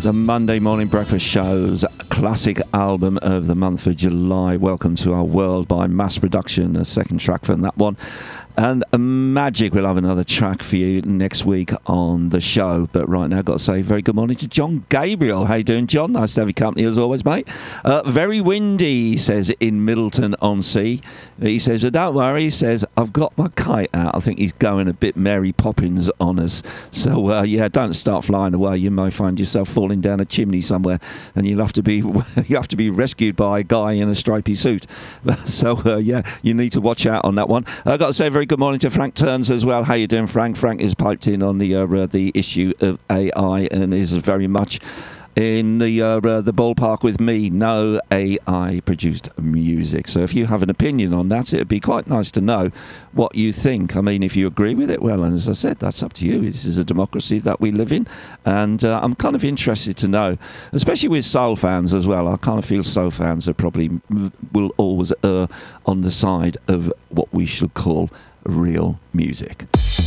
The Monday Morning Breakfast Show's classic album of the month for July. Welcome to Our World by Mass Production, a second track from that one. And Magic, we'll have another track for you next week on the show. But right now, I've got to say very good morning to John Gabriel. How you doing, John? Nice to have your company as always, mate. Very windy, he says, in Middleton-on-Sea. He says, well, don't worry, he says, I've got my kite out. I think he's going a bit Mary Poppins on us. So, yeah, don't start flying away. You may find yourself falling down a chimney somewhere and you'll have to be rescued by a guy in a stripy suit. So, yeah, you need to watch out on that one. I've got to say very good morning to Frank Turns as well. How you doing, Frank? Frank is piped in on the issue of AI and is very much in the ballpark with me. No AI produced music. So if you have an opinion on that, it'd be quite nice to know what you think. I mean, if you agree with it, well, and as I said, that's up to you. This is a democracy that we live in, and I'm kind of interested to know, especially with soul fans as well. I kind of feel soul fans are probably will always err on the side of what we should call real music.